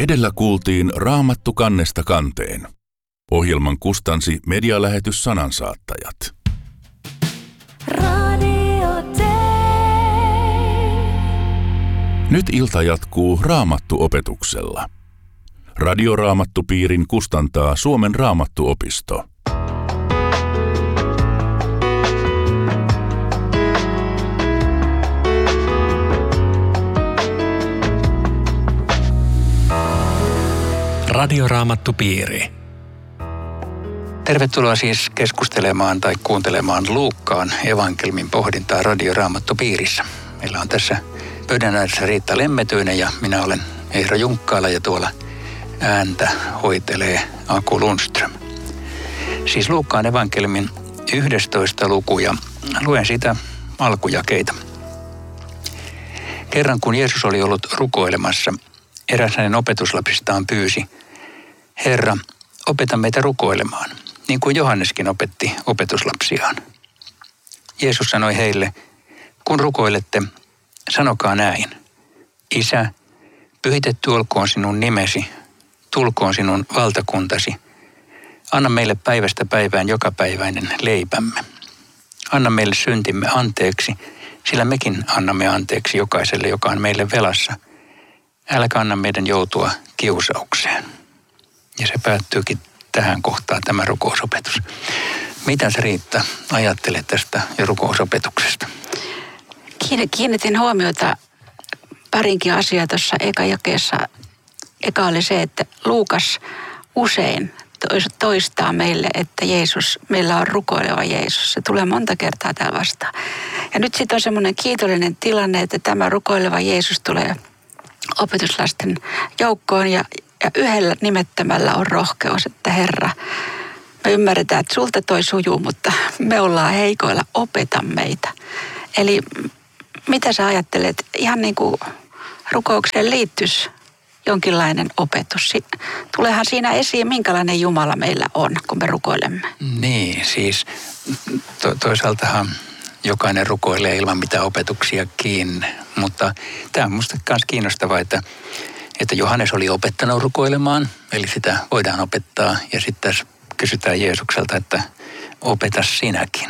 Edellä kuultiin Raamattu kannesta kanteen. Ohjelman kustansi medialähetys Sanansaattajat. Nyt ilta jatkuu Raamattu-opetuksella. Radioraamattupiirin kustantaa Suomen Raamattuopisto. Radioraamattupiiri. Tervetuloa siis keskustelemaan tai kuuntelemaan Luukkaan evankelmin pohdintaa Radioraamattupiirissä. Meillä on tässä pöydän ääressä Riitta Lemmetyinen ja minä olen Eero Junkkaala ja tuolla ääntä hoitelee Aku Lundström. Siis Luukkaan evankelmin 11. luku ja luen sitä alkujakeita. Kerran kun Jeesus oli ollut rukoilemassa, eräs hänen opetuslapsistaan pyysi: Herra, opeta meitä rukoilemaan, niin kuin Johanneskin opetti opetuslapsiaan. Jeesus sanoi heille: kun rukoilette, sanokaa näin: Isä, pyhitetty olkoon sinun nimesi, tulkoon sinun valtakuntasi. Anna meille päivästä päivään jokapäiväinen leipämme. Anna meille syntimme anteeksi, sillä mekin annamme anteeksi jokaiselle, joka on meille velassa. Älä anna meidän joutua kiusaukseen. Ja se päättyykin tähän kohtaan tämä rukousopetus. Mitä sä, Riitta, ajattelet tästä ja rukousopetuksesta? Kiinnitin huomiota parinkin asiaa tuossa ekajakeessa. Eka oli se, että Luukas usein toistaa meille, että meillä on rukoileva Jeesus. Se tulee monta kertaa täällä vastaan. Ja nyt sitten on semmoinen kiitollinen tilanne, että tämä rukoileva Jeesus tulee opetuslasten joukkoon ja yhdellä nimettämällä on rohkeus, että Herra, me ymmärretään, että sulta toi sujuu, mutta me ollaan heikoilla, opeta meitä. Eli mitä sä ajattelet, ihan niin kuin rukoukseen liittyisi jonkinlainen opetus. Tuleehan siinä esiin, minkälainen Jumala meillä on, kun me rukoilemme. Niin, siis toisaaltahan jokainen rukoilee ilman mitään opetuksiakin, mutta tämä on musta myös kiinnostavaa, että Johannes oli opettanut rukoilemaan, eli sitä voidaan opettaa, ja sitten tässä kysytään Jeesukselta, että opeta sinäkin.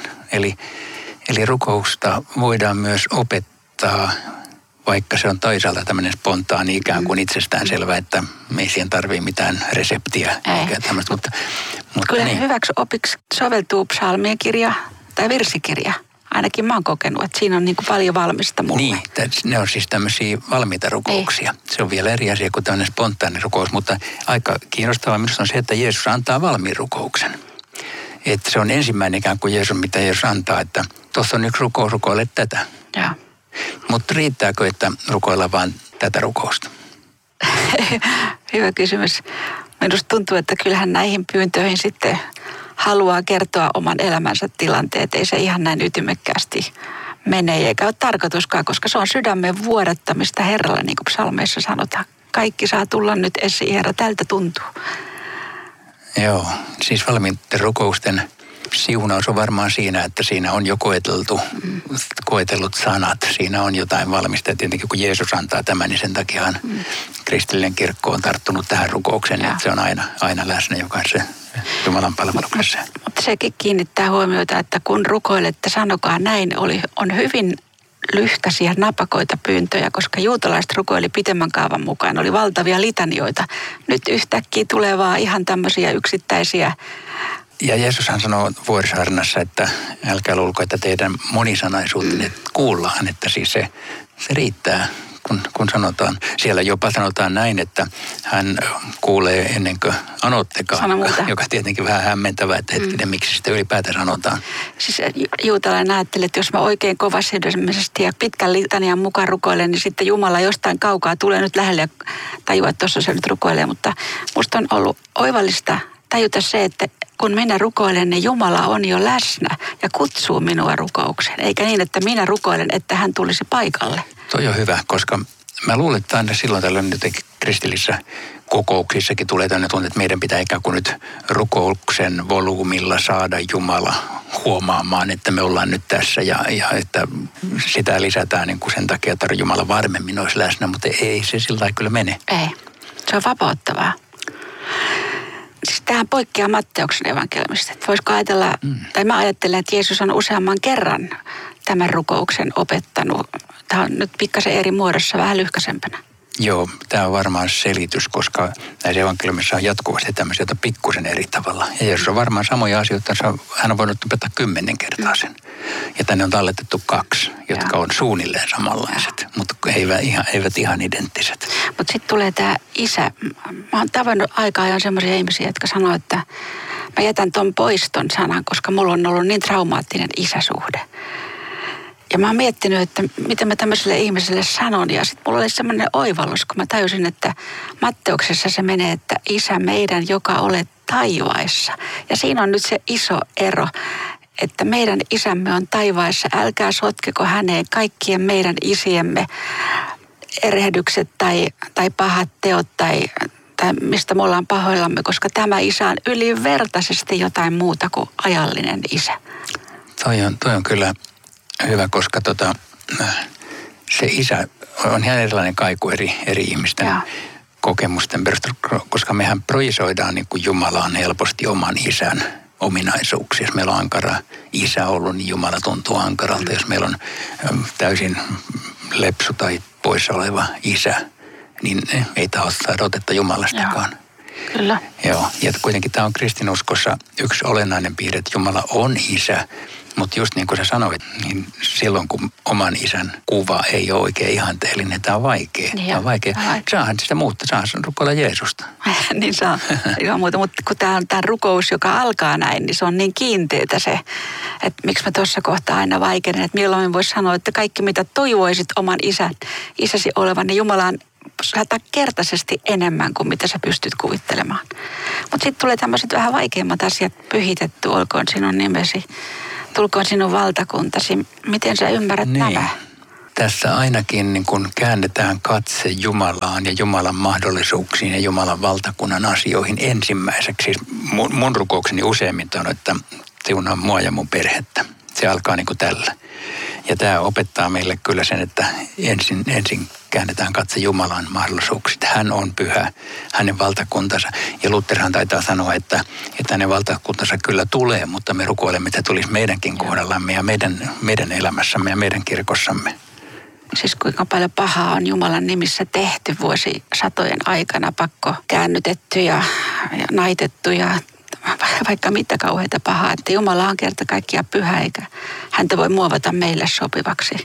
Eli rukousta voidaan myös opettaa, vaikka se on toisaalta tämmöinen spontaani ikään kuin itsestäänselvä, että me ei siihen tarvitse mitään reseptiä. Eikä tämmöistä, mutta kyllä niin. Hyväksi opiksi soveltuu psalmien kirja tai virsikirja. Ainakin mä oon kokenut, että siinä on niin kuin paljon valmista mulle. Niin, ne on siis tämmöisiä valmiita rukouksia. Ei. Se on vielä eri asia kuin tämmöinen spontaani rukous, mutta aika kiinnostavaa minusta on se, että Jeesus antaa valmiin rukouksen. Että se on ensimmäinen ikään kuin mitä Jeesus antaa, että tuossa on yksi rukous, rukoile tätä. Joo. Mutta riittääkö, että rukoillaan vaan tätä rukousta? Hyvä kysymys. Minusta tuntuu, että kyllähän näihin pyyntöihin sitten haluaa kertoa oman elämänsä tilanteet. Ei se ihan näin ytimekkäästi mene, eikä ole tarkoituskaan, koska se on sydämen vuodattamista Herralle, niin kuin psalmeissa sanotaan. Kaikki saa tulla nyt esiin, Herra, tältä tuntuu. Joo, siis valmiitten rukousten siunaus on varmaan siinä, että siinä on jo koetellut sanat. Siinä on jotain valmista. Ja tietenkin kun Jeesus antaa tämän, niin sen takiahan kristillinen kirkko on tarttunut tähän rukoukseen. Että se on aina läsnä jokaisessa Jumalan palveluksessa. Mutta sekin kiinnittää huomiota, että kun rukoilette, sanokaa näin, on hyvin lyhkäisiä napakoita pyyntöjä, koska juutalaiset rukoili pitemmän kaavan mukaan. Oli valtavia litanioita. Nyt yhtäkkiä tulee vaan ihan tämmöisiä yksittäisiä. Ja Jeesushan sanoo vuorisaarnassa, että älkää luulko, että teidän monisanaisuutenne kuullaan, että siis se riittää, kun sanotaan. Siellä jopa sanotaan näin, että hän kuulee ennen kuin anottekaan, joka tietenkin vähän hämmentävää, että hetkinen, miksi sitä ylipäätään sanotaan. Siis juutalainen ajattelee, että jos mä oikein kovasydämisesti ja pitkän litanian mukaan rukoilen, niin sitten Jumala jostain kaukaa tulee nyt lähelle ja tajua, että tuossa se nyt rukoilee. Mutta musta on ollut oivallista tajuta se, että kun minä rukoilen, niin Jumala on jo läsnä ja kutsuu minua rukoukseen. Eikä niin, että minä rukoilen, että hän tulisi paikalle. Toi on hyvä, koska mä luulen, että aina silloin tällöin jotenkin kristillisissä kokouksissakin tulee tämmöinen tunne, että meidän pitää ikään kuin nyt rukouksen volyymilla saada Jumala huomaamaan, että me ollaan nyt tässä ja että sitä lisätään niin kuin sen takia, että Jumala varmemmin olisi läsnä, mutta ei se sillä lailla kyllä mene. Ei. Se on vapauttavaa. Siis tämähän poikkeaa Matteuksen evankeliumista. Voisiko ajatella, tai mä ajattelen, että Jeesus on useamman kerran tämän rukouksen opettanut. Tämä on nyt pikkasen eri muodossa, vähän lyhkäisempänä. Joo, tämä on varmaan selitys, koska näissä evankeliumissa on jatkuvasti tämmöisiä, joita pikkusen eri tavalla. Ja Jeesus on varmaan samoja asioita, hän on voinut opettaa 10 kertaa sen. Ja tänne on talletettu 2, jotka on suunnilleen samanlaiset, mutta eivät ihan identtiset. Mutta sitten tulee tämä isä. Mä oon tavannut aika ajan semmoisia ihmisiä, jotka sanoo, että mä jätän ton pois ton sanan, koska mulla on ollut niin traumaattinen isäsuhde. Ja mä oon miettinyt, että miten mä tämmöiselle ihmiselle sanon. Ja sitten mulla oli semmoinen oivallus, kun mä tajusin, että Matteuksessa se menee, että isä meidän, joka olet taivaissa. Ja siinä on nyt se iso ero, että meidän isämme on taivaissa. Älkää sotkeko häneen kaikkien meidän isiemme erehdykset tai pahat teot tai mistä me ollaan pahoillamme, koska tämä isä on ylivertaisesti jotain muuta kuin ajallinen isä. Toi on kyllä hyvä, koska se isä on ihan erilainen kaiku eri ihmisten kokemusten perusteella, koska mehän projisoidaan niin kuin Jumalaan helposti oman isän ominaisuuksia. Jos meillä on ankara isä ollut, niin Jumala tuntuu ankaralta. Jos meillä on täysin lepsu tai poissa oleva isä, niin ei taho saada otetta Jumalastakaan. Kyllä. Joo, ja kuitenkin tämä on kristinuskossa yksi olennainen piirre, että Jumala on isä. Mutta just niin kuin sä sanoit, niin silloin kun oman isän kuva ei ole oikein ihanteellinen, tämä on vaikea. Tämä on vaikea. Saahan sitä muuttaa, saahan rukoilla Jeesusta. Niin saa, ilman muuta. Mutta kun tämä on tämä rukous, joka alkaa näin, niin se on niin kiinteetä se, että miksi mä tuossa kohtaa aina vaikenen, että milloin voisi sanoa, että kaikki mitä toivoisit oman isäsi olevan, niin Jumala on 100-kertaisesti enemmän kuin mitä sä pystyt kuvittelemaan. Mutta sitten tulee tämmöiset vähän vaikeimmat asiat, pyhitetty, olkoon sinun nimesi. Tulkoon sinun valtakuntasi. Miten sä ymmärrät nämä? Tässä ainakin niin kun käännetään katse Jumalaan ja Jumalan mahdollisuuksiin ja Jumalan valtakunnan asioihin ensimmäiseksi. Siis mun rukoukseni useimmin on, että siunaa mua ja mun perhettä. Se alkaa niin kuin tällä. Ja tämä opettaa meille kyllä sen, että ensin käännetään katse Jumalan mahdollisuuksiin. Hän on pyhä, hänen valtakuntansa. Ja Lutherhan taitaa sanoa, että hänen valtakuntansa kyllä tulee, mutta me rukoilemme, että tulisi meidänkin kohdallamme ja meidän elämässämme ja meidän kirkossamme. Siis kuinka paljon pahaa on Jumalan nimissä tehty vuosisatojen aikana, pakko käännytetty ja naitettu ja vaikka mitä kauheita pahaa, että Jumala on kerta kaikkiaan pyhä, eikä häntä voi muovata meille sopivaksi.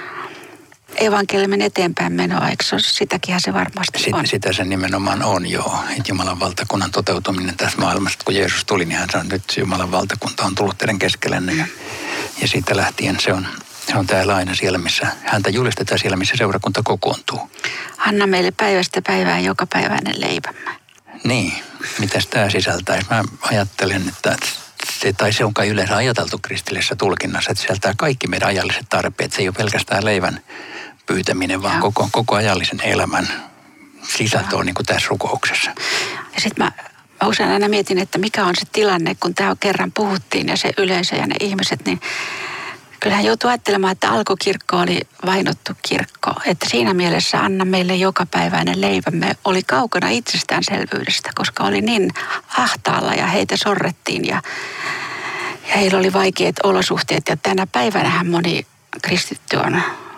Evankeliumin eteenpäin menoa, eikö sitäkinhän se varmasti on? Sitä se nimenomaan on, joo. Että Jumalan valtakunnan toteutuminen tässä maailmassa, kun Jeesus tuli, niin hän sanoi, että nyt Jumalan valtakunta on tullut teidän keskellenne. Ja siitä lähtien se on täällä aina siellä, missä häntä julistetaan siellä, missä seurakunta kokoontuu. Anna meille päivästä päivään jokapäiväinen leipämme. Niin, mitäs tämä sisältäisi? Mä ajattelen, että se on kai yleensä ajateltu kristillisessä tulkinnassa, että sisältää kaikki meidän ajalliset tarpeet. Se ei ole pelkästään leivän pyytäminen, vaan koko ajallisen elämän sisältö on niin kuin tässä rukouksessa. Ja sitten mä usein aina mietin, että mikä on se tilanne, kun tämä kerran puhuttiin ja se yleisö ja ne ihmiset, niin kyllähän joutuu ajattelemaan, että alkukirkko oli vainottu kirkko. Että siinä mielessä anna meille jokapäiväinen leivämme oli kaukana itsestäänselvyydestä, koska oli niin ahtaalla ja heitä sorrettiin ja heillä oli vaikeat olosuhteet. Ja tänä päivänähän moni kristitty on,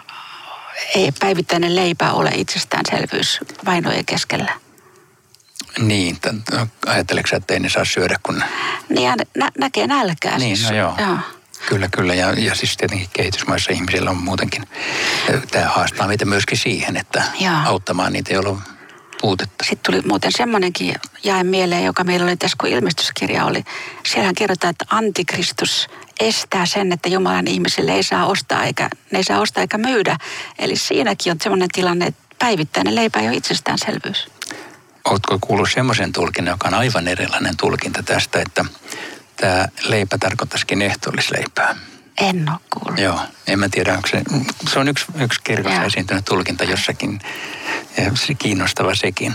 ei päivittäinen leipä ole itsestäänselvyys vainojen keskellä. Niin, ajatteleeko sä, että ei ne saa syödä, kun... Niin, näkee nälkää niin, siis. No joo. Kyllä. Ja siis tietenkin kehitysmaissa ihmisillä on muutenkin. Tämä haastaa meitä myöskin siihen, että auttamaan niitä, joilla on puutetta. Sitten tuli muuten semmoinenkin jae mieleen, joka meillä oli tässä, kun ilmestyskirja oli. Siellähän kerrotaan, että antikristus estää sen, että Jumalan ihmisille ne ei saa ostaa eikä myydä. Eli siinäkin on semmoinen tilanne, että päivittäinen leipä ei ole itsestäänselvyys. Oletko kuullut semmoisen tulkinnan, joka on aivan erilainen tulkinta tästä, että tämä leipä tarkoittaisikin ehtoollisleipää? En ole kuullut. Joo, en mä tiedä, onko se on yksi kirkossa esiintynyt tulkinta jossakin, se kiinnostava sekin.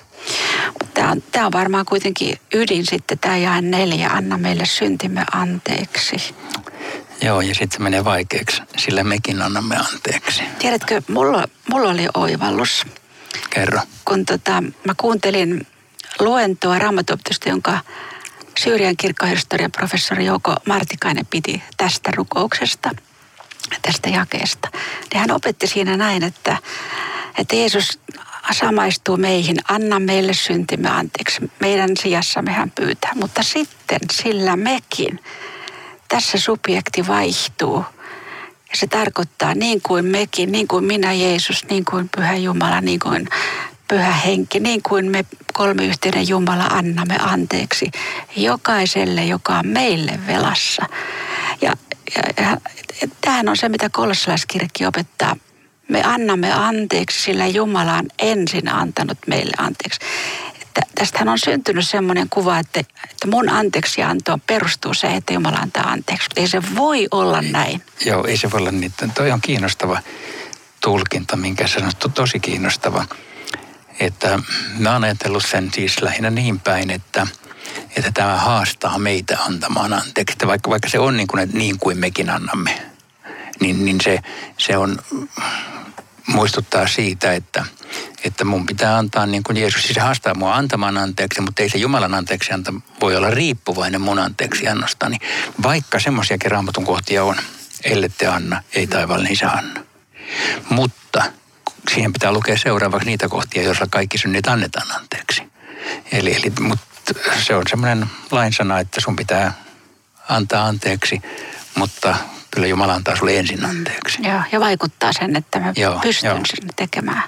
Tämä on varmaan kuitenkin ydin sitten, tämä jae 4, anna meille syntimme anteeksi. Joo, ja sitten se menee vaikeaksi, sillä mekin annamme anteeksi. Tiedätkö, mulla oli oivallus. Kerro. kun mä kuuntelin luentoa Raamattuopetusta, jonka Syyrian kirkkohistorian professori Jouko Martikainen piti tästä rukouksesta, tästä jakeesta. Ja hän opetti siinä näin, että Jeesus samaistuu meihin, anna meille syntimme anteeksi. Meidän sijassamme hän pyytää, mutta sitten sillä mekin. Tässä subjekti vaihtuu. Ja se tarkoittaa niin kuin mekin, niin kuin minä Jeesus, niin kuin Pyhä Jumala, niin kuin Pyhä Henki, niin kuin me kolmiyhteinen Jumala annamme anteeksi jokaiselle, joka on meille velassa. Ja tämähän on se, mitä kolossalaiskirjakin opettaa. Me annamme anteeksi, sillä Jumala on ensin antanut meille anteeksi. Tästähän on syntynyt semmoinen kuva, että mun anteeksiantoon perustuu se, että Jumala antaa anteeksi. Mutta ei se voi olla näin. Joo, ei se voi olla niin. Toi on kiinnostava tulkinta, minkä sanottu, tosi kiinnostava. Että mä oon ajatellut sen siis lähinnä niin päin, että tämä haastaa meitä antamaan anteeksi. Että vaikka se on niin kuin mekin annamme, niin se on muistuttaa siitä, että mun pitää antaa niin kuin Jeesus. Siis se haastaa mua antamaan anteeksi, mutta ei se Jumalan anteeksianto voi olla riippuvainen mun anteeksiannostani. Vaikka semmoisiakin Raamatun kohtia on, ellette anna, ei taivaallinen Isä anna. Mutta siihen pitää lukea seuraavaksi niitä kohtia, joissa kaikki synnit annetaan anteeksi. Mutta se on semmoinen lainsana, että sun pitää antaa anteeksi, mutta kyllä Jumala antaa sulle ensin anteeksi. Joo, ja vaikuttaa sen, että mä pystyn sen tekemään.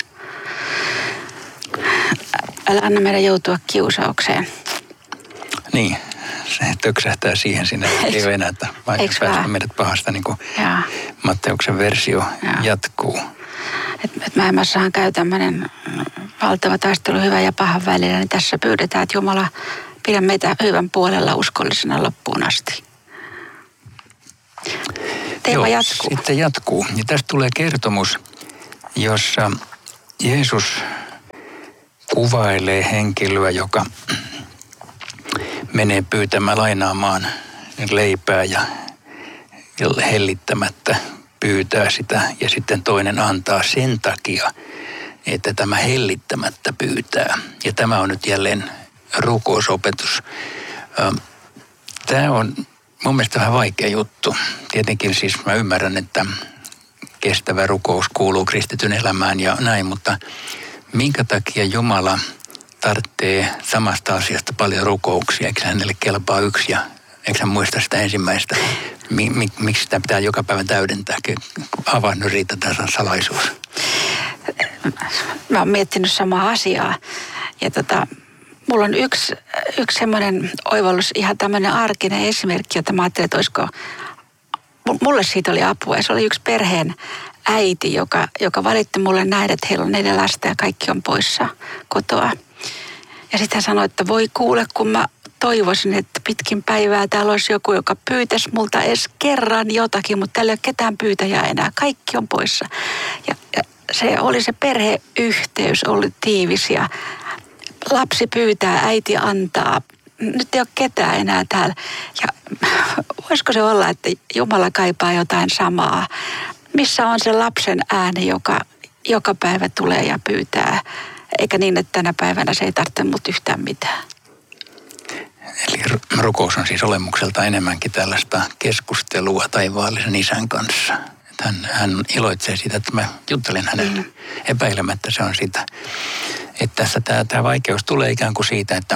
Älä anna meidän joutua kiusaukseen. Niin, se töksähtää siihen sinne, ei ole enää, päästä meidät pahasta, niin kuin Matteuksen versio jatkuu. Maailmassahan käy tämmöinen valtava taistelu hyvän ja pahan välillä, niin tässä pyydetään, että Jumala pidä meitä hyvän puolella uskollisena loppuun asti. Teema jatkuu. Sitten jatkuu. Ja tästä tulee kertomus, jossa Jeesus kuvailee henkilöä, joka menee pyytämään lainaamaan leipää ja hellittämättä pyytää sitä ja sitten toinen antaa sen takia, että tämä hellittämättä pyytää. Ja tämä on nyt jälleen rukousopetus. Tämä on mun mielestä vähän vaikea juttu. Tietenkin siis mä ymmärrän, että kestävä rukous kuuluu kristityn elämään ja näin, mutta minkä takia Jumala tarvitsee samasta asiasta paljon rukouksia? Eikö hänelle kelpaa yksi ja eikö hän muista sitä ensimmäistä? Miksi sitä pitää joka päivä täydentää? Avaa nyt Riitta tämä salaisuus. Mä oon miettinyt samaa asiaa ja mulla on yksi semmoinen oivallus, ihan tämmöinen arkinen esimerkki, jota mä ajattelin, että olisiko, mulle siitä oli apua. Ja se oli yksi perheen äiti, joka valitti mulle näin, että heillä on 4 lasta ja kaikki on poissa kotoa. Ja sitten hän sanoi, että voi kuule, kun mä toivoisin, että pitkin päivää täällä olisi joku, joka pyytäisi multa edes kerran jotakin, mutta täällä ei ole ketään pyytäjää enää. Kaikki on poissa. Ja se oli se perheyhteys oli tiivis ja lapsi pyytää, äiti antaa. Nyt ei ole ketään enää täällä. Ja voisiko se olla, että Jumala kaipaa jotain samaa? Missä on se lapsen ääni, joka päivä tulee ja pyytää? Eikä niin, että tänä päivänä se ei tarvitse mut yhtään mitään. Eli rukous on siis olemukselta enemmänkin tällaista keskustelua taivaallisen Isän kanssa. Hän iloitsee siitä, että mä juttelen hänelle. Epäilemättä se on sitä. Että tässä tämä vaikeus tulee ikään kuin siitä, että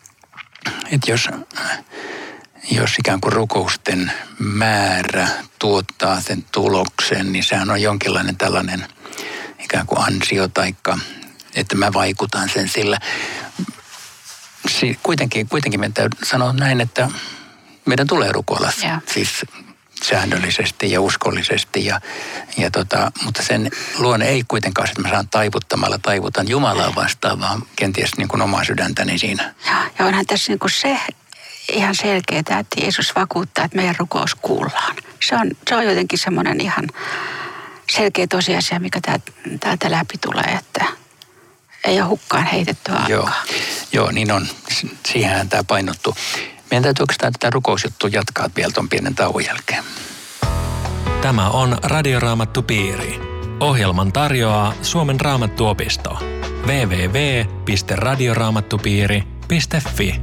jos ikään kuin rukousten määrä tuottaa sen tuloksen, niin sehän on jonkinlainen tällainen ikään kuin ansio taikka, että mä vaikutan sen sillä. Kuitenkin meidän täytyy sanoa näin, että meidän tulee rukoilla siis säännöllisesti ja uskollisesti, mutta sen luonne ei kuitenkaan, että mä saan taivutan Jumalaa vastaan, vaan kenties niin kuin omaa sydäntäni siinä. Ja onhan tässä niin kuin se ihan selkeää, että Jeesus vakuuttaa, että meidän rukous kuullaan. Se on jotenkin semmoinen ihan selkeä tosiasia, mikä täältä läpi tulee, että ei ole hukkaan heitettyä aikaa. Joo, niin on. Siihenhän tämä painottuu. Meidän täytyy oikeastaan tätä rukousjuttua jatkaa vielä tuon pienen tauon jälkeen. Tämä on Radioraamattupiiri. Ohjelman tarjoaa Suomen Raamattuopisto. www.radioraamattupiiri.fi.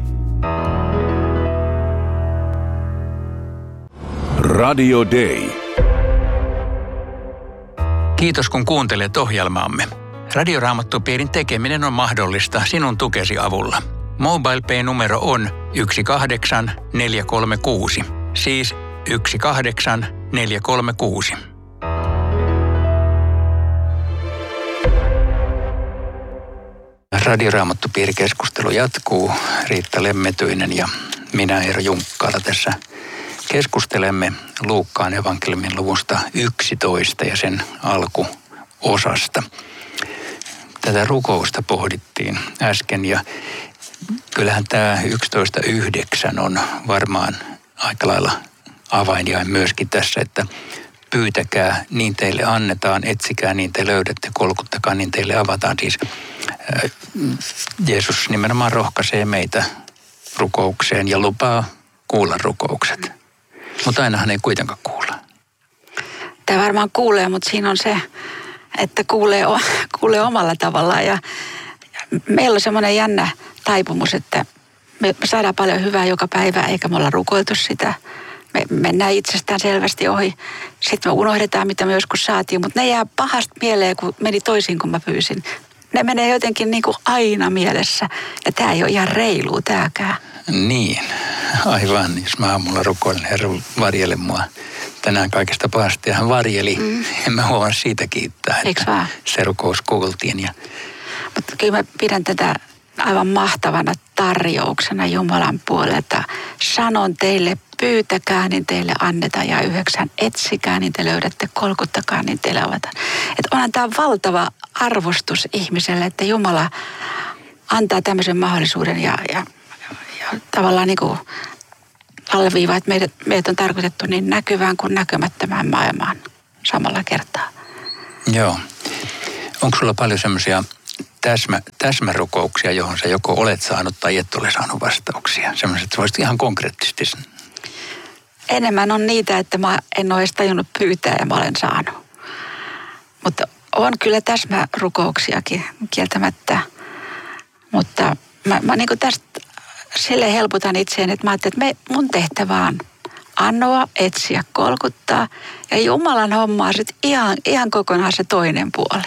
Radio Day. Kiitos kun kuuntelet ohjelmaamme. Radioraamattupiirin tekeminen on mahdollista sinun tukesi avulla. MobilePay-numero on 18436, siis 18436. Radioraamattupiirikeskustelu jatkuu. Riitta Lemmetyinen ja minä Eero Junkkaala tässä keskustelemme Luukkaan evankeliumin luvusta 11 ja sen alkuosasta. Tätä rukousta pohdittiin äsken ja kyllähän tämä 11.9 on varmaan aika lailla avainjain myöskin tässä, että pyytäkää, niin teille annetaan, etsikää, niin te löydätte, kolkuttakaa, niin teille avataan. Siis Jeesus nimenomaan rohkaisee meitä rukoukseen ja lupaa kuulla rukoukset. Mutta ainahan ei kuitenkaan kuulla. Tämä varmaan kuulee, mutta siinä on se, että kuulee omalla tavallaan. Ja meillä on semmoinen jännä taipumus, että me saadaan paljon hyvää joka päivä, eikä me olla rukoiltu sitä. Me mennään itsestään selvästi ohi. Sitten me unohdetaan, mitä me joskus saatiin, mutta ne jää pahasti mieleen, kun meni toisin, kun mä pyysin. Ne menee jotenkin niin kuin aina mielessä. Ja tämä ei ole ihan reilua tämäkään. Niin, aivan. Jos mä aamulla rukoilen, Herra varjele mua tänään kaikesta pahasta. Ja hän varjeli. En mä huomaa siitä kiittää, että se rukous kuultiin. Mutta kyllä mä pidän tätä aivan mahtavana tarjouksena Jumalan puolelta. Sanon teille, pyytäkää, niin teille annetaan. Ja 9, etsikää, niin te löydätte. Kolkuttakaa, niin teille avataan. Että onhan tämä valtava arvostus ihmiselle, että Jumala antaa tämmöisen mahdollisuuden ja tavallaan niin kuin alleviivaa, että meidät on tarkoitettu niin näkyvään kuin näkymättömään maailmaan samalla kertaa. Joo. Onko sulla paljon semmoisia täsmärukouksia, johon sä joko olet saanut tai et ole saanut vastauksia? Semmoiset, että voisit ihan konkreettisesti. Enemmän on niitä, että mä en ole edes tajunnut pyytää ja mä olen saanut. Mutta on kyllä täsmärukouksiakin kieltämättä. Mutta mä niin kuin tästä silleen helpotan itseäni, että mä ajattelin, että mun tehtävä on anoa, etsiä, kolkuttaa. Ja Jumalan hommaa sitten ihan kokonaan se toinen puoli.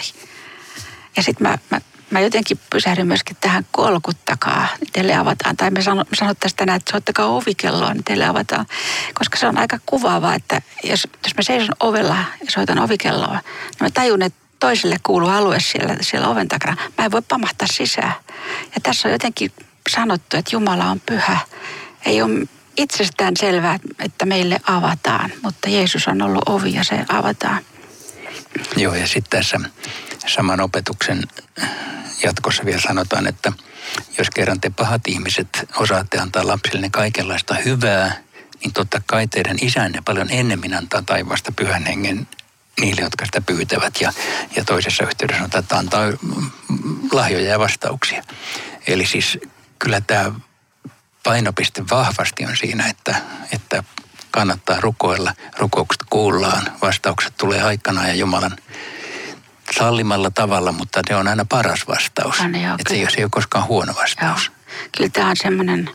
Ja sitten mä jotenkin pysähdyn myöskin tähän kolkuttakaa, niin teille avataan. Tai me sanottaisiin tänään, että soittakaa ovikelloa, niin teille avataan. Koska se on aika kuvaavaa, että jos mä seison ovella ja soitan ovikelloa, niin mä tajun, että toiselle kuuluu alue siellä oven takana. Mä en voi pamahtaa sisään. Ja tässä on jotenkin sanottu, että Jumala on pyhä. Ei ole itsestään selvää, että meille avataan, mutta Jeesus on ollut ovi ja se avataan. Joo, ja sitten tässä saman opetuksen jatkossa vielä sanotaan, että jos kerran te pahat ihmiset osaatte antaa lapsille kaikenlaista hyvää, niin totta kai teidän isänne paljon ennemmin antaa taivaasta pyhän hengen niille, jotka sitä pyytävät. Ja toisessa yhteydessä sanotaan, että antaa lahjoja ja vastauksia. Eli siis kyllä tämä painopiste vahvasti on siinä, että kannattaa rukoilla. Rukoukset kuullaan, vastaukset tulee aikanaan ja Jumalan sallimalla tavalla, mutta se on aina paras vastaus. Että se ei ole koskaan huono vastaus. Joo. Kyllä tämä on semmoinen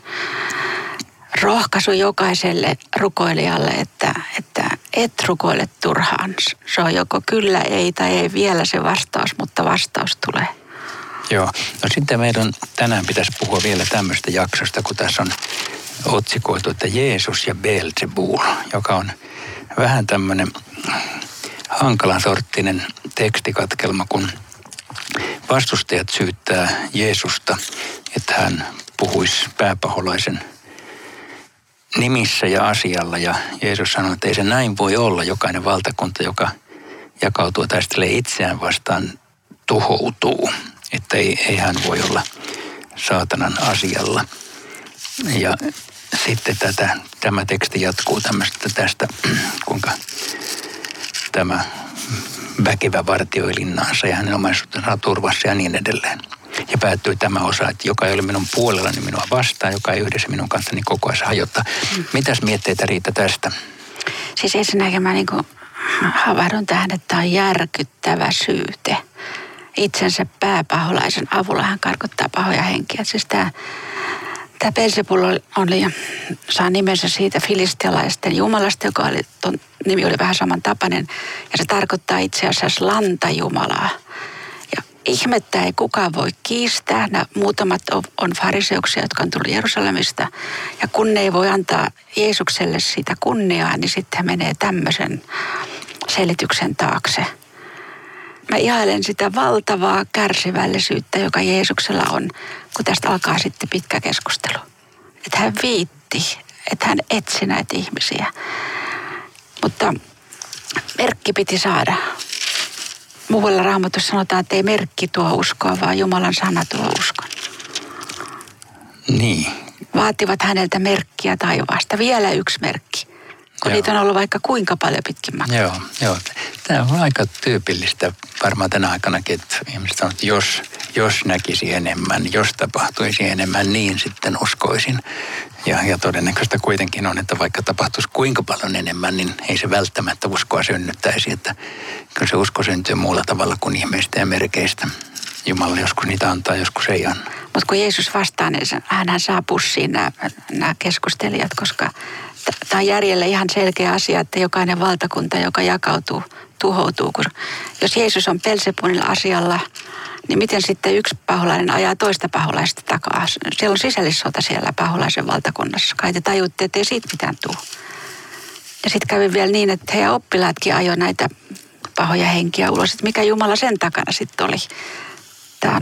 rohkaisu jokaiselle rukoilijalle, että et rukoile turhaan. Se on joko kyllä, ei tai ei vielä se vastaus, mutta vastaus tulee. Joo. No sitten meidän tänään pitäisi puhua vielä tämmöistä jaksosta, kun tässä on otsikoitu, että Jeesus ja Beelzebul, joka on vähän tämmöinen hankalan sorttinen tekstikatkelma, kun vastustajat syyttää Jeesusta, että hän puhuisi pääpaholaisen nimissä ja asialla. Ja Jeesus sanoi, että ei se näin voi olla. Jokainen valtakunta, joka jakautuu taistelee itseään vastaan, tuhoutuu. Että ei hän voi olla saatanan asialla. Ja sitten tämä teksti jatkuu tästä, kuinka tämä väkevä vartioi linnaansa ja hänen omaisuutensa turvassa ja niin edelleen. Ja päättyy tämä osa, että joka ei ole minun puolellani minua vastaan, joka ei yhdessä minun kanssani koko ajan hajottaa. Mitäs mietteitä Riitta tästä? Siis ensinnäkin mä havahdun tähän, että tämä on järkyttävä syyte. itsensä pääpaholaisen avulla. Hän karkottaa pahoja henkiä. Siis tämä Beelzebul saa nimensä siitä filistialaisten jumalasta, joka oli, ton nimi oli vähän samantapainen. Ja se tarkoittaa itse asiassa lantajumalaa. Ja ihmettä ei kukaan voi kiistää. Nämä muutamat on fariseuksia, jotka on tullut Jerusalemista. Ja kun ne ei voi antaa Jeesukselle sitä kunniaa, niin sitten he menee tämmöisen selityksen taakse. Mä ihailen sitä valtavaa kärsivällisyyttä, joka Jeesuksella on, kun tästä alkaa sitten pitkä keskustelu. Että hän viitti, että hän etsi näitä ihmisiä. Mutta merkki piti saada. Muualla Raamatussa sanotaan, että ei merkki tuo uskoa, vaan Jumalan sana tuo uskon. Niin. Vaativat häneltä merkkiä taivaasta. Vielä yksi merkki. Kun niitä on ollut vaikka kuinka paljon pitkin matkaa. Joo. Tämä on aika tyypillistä varmaan tänä aikanakin, että ihmiset sanoo, että jos näkisi enemmän, jos tapahtuisi enemmän, niin sitten uskoisin. Ja todennäköistä kuitenkin on, että vaikka tapahtuisi kuinka paljon enemmän, niin ei se välttämättä uskoa synnyttäisi. Että kyllä se usko syntyy muulla tavalla kuin ihmeistä ja merkeistä. Jumala joskus niitä antaa, joskus ei anna. Mutta kun Jeesus vastaa, niin hän saa pussiin nämä keskustelijat, koska tämä on järjelle ihan selkeä asia, että jokainen valtakunta, joka jakautuu, tuhoutuu. Jos Jeesus on Beelzebulin asialla, niin miten sitten yksi paholainen ajaa toista paholaista takaa? Siellä on sisällissota siellä paholaisen valtakunnassa. Kai te tajutte, että ei siitä mitään tule. Ja sitten kävi vielä niin, että heidän oppilaatkin ajoi näitä pahoja henkiä ulos. Että mikä Jumala sen takana sitten oli? Tämä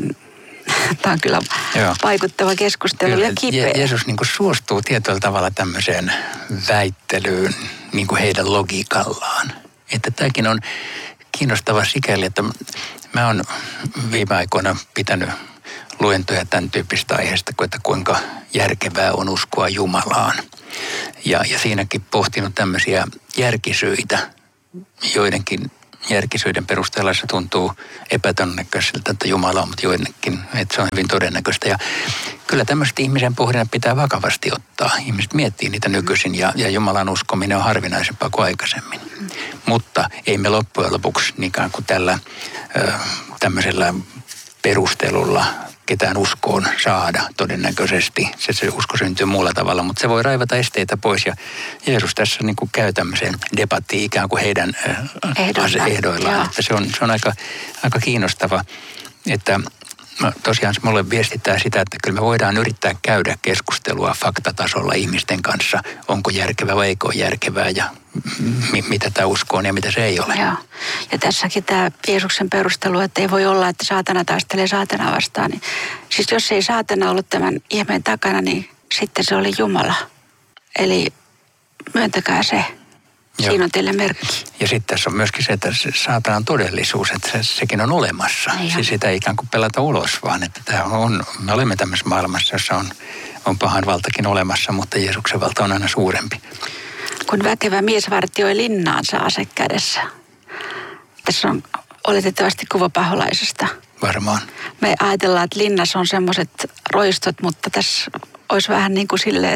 on kyllä vaikuttava keskustelu kyllä, ja kipeä. Jeesus niin kuin suostuu tietyllä tavalla tämmöiseen väittelyyn niin kuin heidän logiikallaan. Että tämäkin on kiinnostava sikäli, että mä oon viime aikoina pitänyt luentoja tämän tyyppistä aiheesta, että kuinka järkevää on uskoa Jumalaan. Ja siinäkin pohtinut tämmöisiä järkisyitä, joidenkin järkisyiden perusteella se tuntuu epätodennäköiseltä, että Jumala on, mutta joidenkin, että se on hyvin todennäköistä. Ja kyllä tämmöistä ihmisen pohdinnat pitää vakavasti ottaa. Ihmiset miettii niitä nykyisin ja Jumalan uskominen on harvinaisempaa kuin aikaisemmin. Mutta ei me loppujen lopuksi ikään kuin tällä tämmöisellä perustelulla ketään uskoon saada todennäköisesti. Se usko syntyy muulla tavalla, mutta se voi raivata esteitä pois. Ja Jeesus tässä niin kuin käy tämmöiseen debattiin ikään kuin heidän ehdoillaan. Että se on aika kiinnostava, että tosiaan se mulle viestittää sitä, että kyllä me voidaan yrittää käydä keskustelua faktatasolla ihmisten kanssa. Onko järkevää vai eikö ole järkevää ja mitä tämä usko on ja mitä se ei ole. Joo. Ja tässäkin tämä Jeesuksen perustelu, että ei voi olla, että saatana taistelee saatanaa vastaan. Niin, siis jos ei saatana ollut tämän ihmeen takana, niin sitten se oli Jumala. Eli myöntäkää se. Siinä on teille merkki. Ja sitten tässä on myöskin se, että se saatanan todellisuus, että sekin on olemassa. Siis sitä ei ikään kuin pelata ulos, vaan että me olemme tämmöisessä maailmassa, jossa on pahan valtakin olemassa, mutta Jeesuksen valta on aina suurempi. Kun väkevä mies vartioi linnaansa ase kädessä. Tässä on oletettavasti kuva paholaisesta. Varmaan. Me ajatellaan, että linnassa on semmoiset roistot, mutta tässä olisi vähän niin kuin silleen,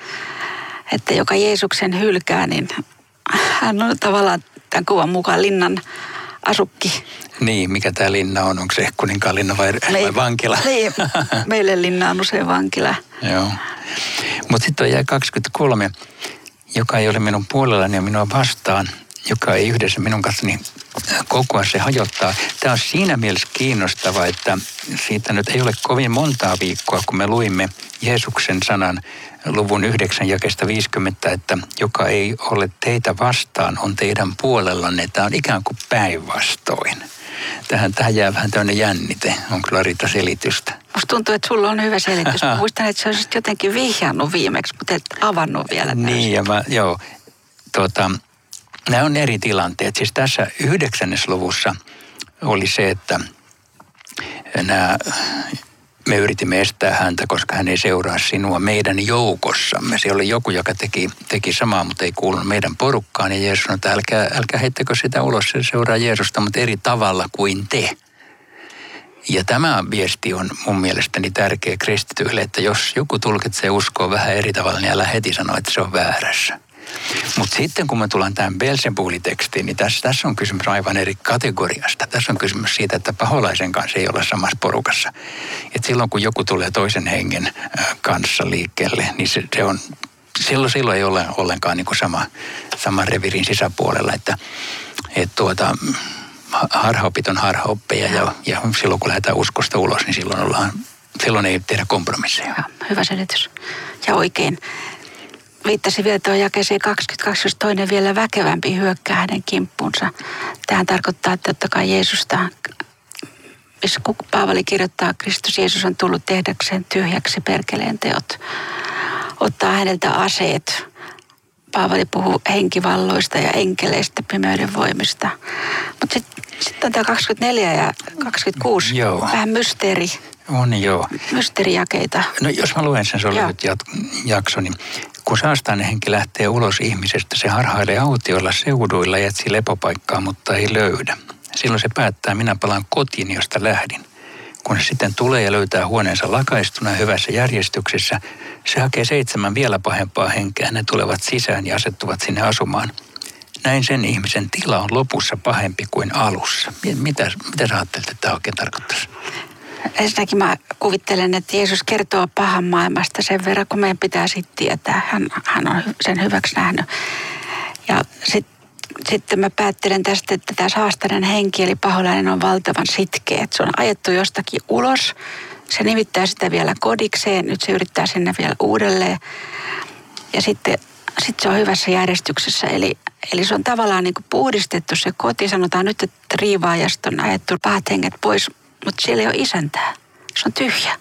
että joka Jeesuksen hylkää, niin hän on tavallaan tämän kuvan mukaan linnan asukki. Niin, mikä tämä linna on? Onko se Kuninkaan linna vai vankila? Niin, meille linna on usein vankila. Joo. Mutta sitten on jäi 23, joka ei ole minun puolellani ja minua vastaan, joka ei yhdessä minun kanssani kokoa, se hajottaa. Tämä on siinä mielessä kiinnostava, että siitä nyt ei ole kovin montaa viikkoa, kun me luimme Jeesuksen sanan luvun 9 jakeesta 50, että joka ei ole teitä vastaan, on teidän puolellanne. Tämä on ikään kuin päinvastoin. Tähän jää vähän tämmöinen jännite. On kyllä Rita selitystä. Musta tuntuu, että sulla on hyvä selitys. Muistan, että sä olisit jotenkin vihjannut viimeksi, mutta et avannut vielä täysin. Niin, nämä on eri tilanteet. Siis tässä 9. luvussa oli se, että me yritimme estää häntä, koska hän ei seuraa sinua meidän joukossamme. Se oli joku, joka teki samaa, mutta ei kuulunut meidän porukkaan. Ja Jeesus sanoi, että älkää heittäkö sitä ulos, se seuraa Jeesusta, mutta eri tavalla kuin te. Ja tämä viesti on mun mielestäni tärkeä kristityille, että jos joku tulkitsee uskoa vähän eri tavalla, niin älä heti sanoa, että se on väärässä. Mutta sitten kun me tullaan tähän Beelzebuli-tekstiin, niin tässä on kysymys aivan eri kategoriasta. Tässä on kysymys siitä, että paholaisen kanssa ei olla samassa porukassa. Et silloin kun joku tulee toisen hengen kanssa liikkeelle, niin se on, silloin ei ole ollenkaan niin kuin sama revirin sisäpuolella, että harhaopit on harhaoppeja ja silloin kun lähdetään uskosta ulos, niin silloin ei tehdä kompromisseja. Ja, hyvä selitys. Ja oikein. Viittasi vielä tuon jakeeseen 22, jos toinen vielä väkevämpi hyökkää hänen kimppuunsa. Tähän tarkoittaa, että totta kai Jeesusta, missä Paavali kirjoittaa, Kristus Jeesus on tullut tehdäkseen tyhjäksi perkeleen teot. Ottaa häneltä aseet. Paavali puhuu henkivalloista ja enkeleistä, pimeyden voimista. Mutta sitten on tämä 24 ja 26, vähän mysteeri. On joo. Mysteerijakeita. No jos mä luen sen, se on lyhyt jakso, niin kun saastainen henki lähtee ulos ihmisestä, se harhailee autioilla seuduilla ja etsii lepopaikkaa, mutta ei löydä. Silloin se päättää, minä palaan kotiin, josta lähdin. Kun se sitten tulee ja löytää huoneensa lakaistuna ja hyvässä järjestyksessä, se hakee 7 vielä pahempaa henkeä. Ne tulevat sisään ja asettuvat sinne asumaan. Näin sen ihmisen tila on lopussa pahempi kuin alussa. Mitä sä ajattelet, että tämä oikein tarkoittaisi? Ensinnäkin mä kuvittelen, että Jeesus kertoo pahan maailmasta sen verran, kun meidän pitää sitten tietää. Hän on sen hyväksi nähnyt. Ja sitten mä päättelen tästä, että tämä saastainen henki, eli paholainen, on valtavan sitkeä. Se on ajettu jostakin ulos. Se nimittää sitä vielä kodikseen. Nyt se yrittää sinne vielä uudelleen. Ja sitten se on hyvässä järjestyksessä. Eli se on tavallaan niin kuin puhdistettu se koti. Sanotaan nyt, että riivaajasta on ajettu pahat henget pois. Mutta siellä ei ole isäntää. Se on tyhjä.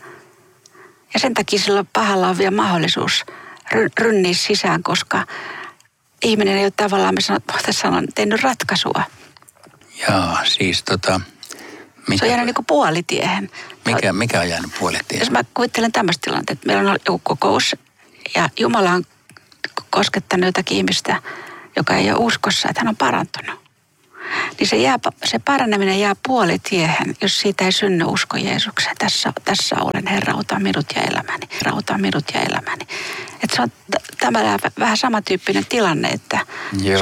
Ja sen takia sillä pahalla on vielä mahdollisuus rynniä sisään, koska ihminen ei ole tavallaan, me voitaisiin sanoa, tehnyt ratkaisua. Jaa, siis Se on jäänyt niin kuin puolitiehen. Mikä on jäänyt puolitiehen? Jos mä kuvittelen tämmöistä tilannetta, että meillä on joku kokous ja Jumala on koskettanut jotakin ihmistä, joka ei ole uskossa, että hän on parantunut. Niin se paraneminen jää puolitiehen, jos siitä ei synny usko Jeesukseen. Tässä olen, Herra, ota minut ja elämäni. Herra, ota minut ja elämäni. Että se on tämä vähän samantyyppinen tilanne, että